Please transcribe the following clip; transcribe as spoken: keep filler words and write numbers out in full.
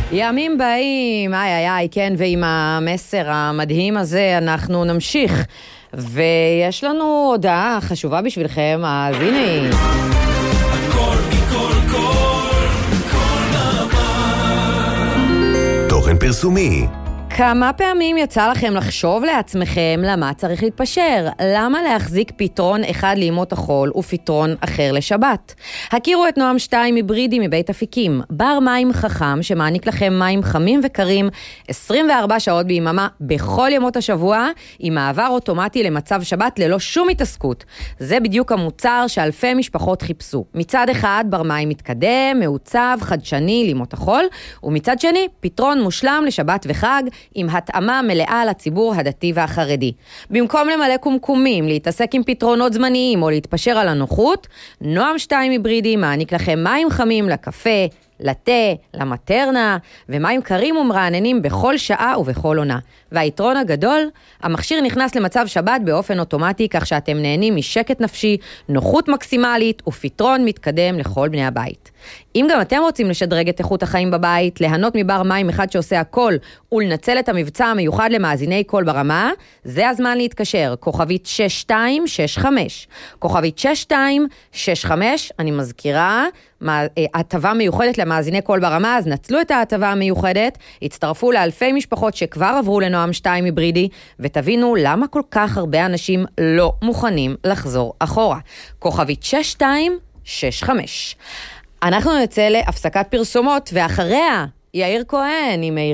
ימים באים, איי איי איי, כן, ועם המסר המדהים הזה אנחנו נמשיך. ויש לנו הודעה חשובה בשבילכם, אז הנה היא. הכל מכל כל, כל נעמה. תוכן פרסומי. כמה פעמים יצא לכם לחשוב לעצמכם למה צריך להתפשר? למה להחזיק פתרון אחד לימות החול ופתרון אחר לשבת? הכירו את נועם שתיים היברידי מבית אפיקים, בר מים חכם שמעניק לכם מים חמים וקרים עשרים וארבע שעות ביממה בכל ימות השבוע, עם מעבר אוטומטי למצב שבת ללא שום התעסקות. זה בדיוק המוצר שאלפי משפחות חיפשו. מצד אחד בר מים מתקדם, מעוצב, חדשני לימות החול, ומצד שני פתרון מושלם לשבת וחג, עם התאמה מלאה לציבור הדתי והחרדי. במקום למלא קומקומים, להתעסק עם פתרונות זמניים או להתפשר על הנוחות, נועם שתיים היברידי מעניק לכם מים חמים לקפה, לתה, למטרנה, ומים קרים ומרעננים בכל שעה ובכל עונה. והיתרון הגדול, המכשיר נכנס למצב שבת באופן אוטומטי, כך שאתם נהנים משקט נפשי, נוחות מקסימלית ופתרון מתקדם לכל בני הבית. אם גם אתם רוצים לשדרג את איכות החיים בבית, ליהנות מבר מים אחד שעושה הכל, ולנצל את המבצע המיוחד למאזיני קול ברמה, זה הזמן להתקשר, כוכבית שש שתיים שש חמש. כוכבית שש שתיים שש חמש, אני מזכירה, הטבה מיוחדת למאזיני קול ברמה, אז נצלו את ההטבה המיוחדת, הצטרפו לאלפי משפחות שכבר עברו לנועם שתיים היברידי, ותבינו למה כל כך הרבה אנשים לא מוכנים לחזור אחורה. כוכבית שש שתיים שש חמש. אנחנו נצא להפסקת פרסומות, ואחריה יאיר כהן עם